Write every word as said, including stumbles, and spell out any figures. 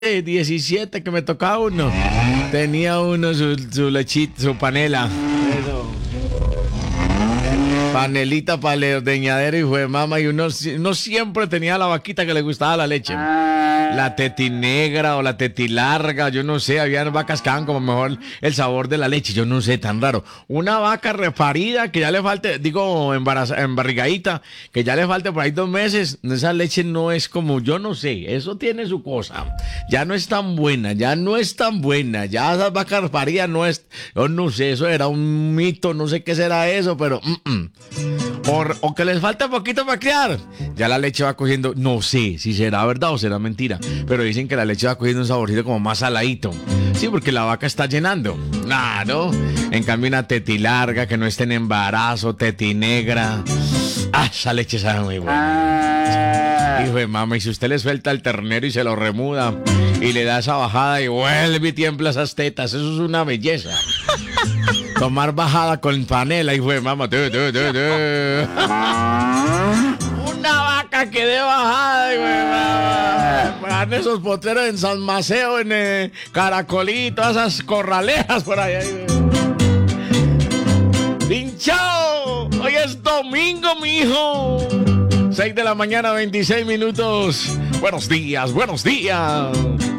diecisiete que me tocaba uno. Tenía uno su, su lechita, su panela. Eso. Panelita para el ordeñadero y fue mamá. Y uno, uno siempre tenía la vaquita que le gustaba la leche. La tetinegra o la tetilarga, yo no sé. Había vacas que daban como mejor el sabor de la leche. Yo no sé, tan raro. Una vaca reparida que ya le falte, digo, embaraza, embarrigadita, que ya le falte por ahí dos meses. Esa leche no es como, yo no sé. Eso tiene su cosa. Ya no es tan buena, ya no es tan buena. Ya esas vacas reparidas no es, yo no sé, eso era un mito, no sé qué será eso, pero... Mm, mm. O, o que les falta poquito para criar. Ya la leche va cogiendo, no sé si será verdad o será mentira, pero dicen que la leche va cogiendo un saborcito como más saladito. Sí, porque la vaca está llenando. Claro. En cambio una tetilarga que no esté en embarazo, tetinegra. Ah, esa leche sabe muy buena. Hijo de mama, y si usted le suelta el ternero y se lo remuda y le da esa bajada y vuelve y tiembla esas tetas, eso es una belleza. Tomar bajada con panela, hijo de mamá. Te, te, te, te. Una vaca que dé bajada, hijo de mamá. Van esos potreros en San Maceo, en eh, Caracolito, esas corralejas por allá. ¡Pinchao! Hoy es domingo, mijo. seis de la mañana, veintiséis minutos. Buenos días, buenos días.